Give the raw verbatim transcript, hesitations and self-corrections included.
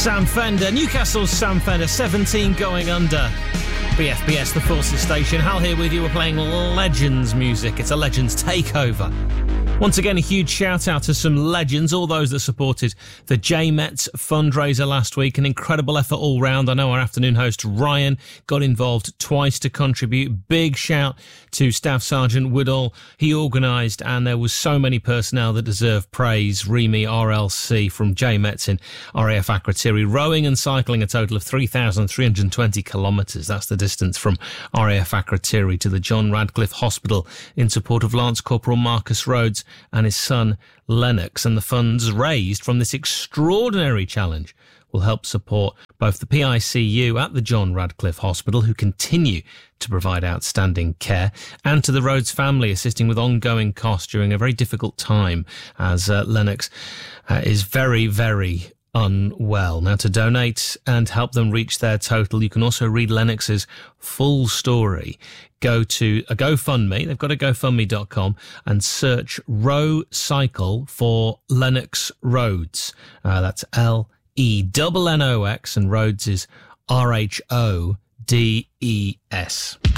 Sam Fender, Newcastle's Sam Fender, seventeen going under. B F B S, the Forces Station. Hal here with you. We're playing Legends music. It's a Legends takeover. Once again, a huge shout out to some legends, all those that supported the J Mets fundraiser last week. An incredible effort all round. I know our afternoon host Ryan got involved twice to contribute. Big shout to Staff Sergeant Woodall. He organised, and there was so many personnel that deserve praise. Remy, R L C from J Mets in R A F Akrotiri, rowing and cycling a total of three thousand three hundred twenty kilometres. That's the distance from R A F Akrotiri to the John Radcliffe Hospital in support of Lance Corporal Marcus Rhodes and his son Lennox. And the funds raised from this extraordinary challenge will help support both the P I C U at the John Radcliffe Hospital, who continue to provide outstanding care, and to the Rhodes family, assisting with ongoing costs during a very difficult time as uh, Lennox uh, is very, very unwell. Now, to donate and help them reach their total, you can also read Lennox's full story. Go to a GoFundMe. They've got a GoFundMe dot com and search Row Cycle for Lennox Rhodes. Uh, that's L E N N O X, and Rhodes is R H O D E S.